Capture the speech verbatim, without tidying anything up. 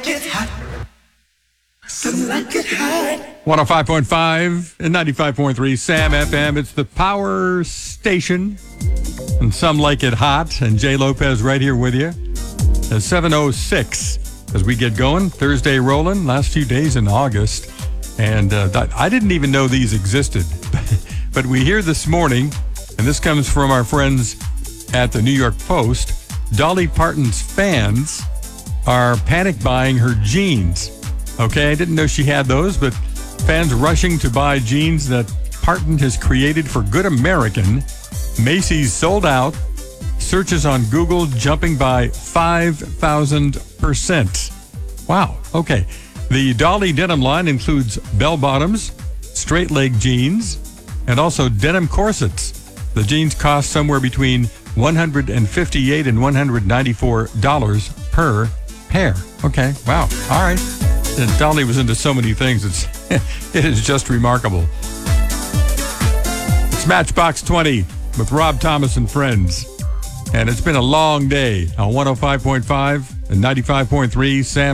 Get hot. Some like it hot. one oh five point five and ninety-five point three Sam F M. It's the power station. And some like it hot. And Jay Lopez right here with you. At seven oh six as we get going. Thursday rolling. Last few days in August. And uh, that, I didn't even know these existed. But we hear this morning, and this comes from our friends at the New York Post, Dolly Parton's fans are panic buying her jeans. Okay, I didn't know she had those, but fans rushing to buy jeans that Parton has created for Good American. Macy's sold out. Searches on Google jumping by five thousand percent. Wow, okay. The Dolly denim line includes bell-bottoms, straight-leg jeans, and also denim corsets. The jeans cost somewhere between one hundred fifty-eight dollars and one hundred ninety-four dollars per pair. Okay, wow, all right. And Dolly was into so many things. It's it is just remarkable. It's Matchbox twenty with Rob Thomas and friends. And it's been a long day on one oh five point five and ninety-five point three Sam.